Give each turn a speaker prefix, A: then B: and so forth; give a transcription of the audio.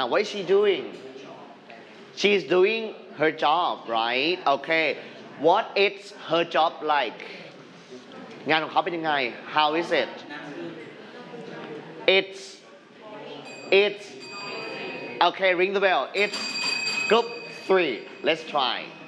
A: what is she doing she's doing her job right okay what is her job like งานของเขาเป็นยังไง how is it it's okay ring the bell it's group 3 let's try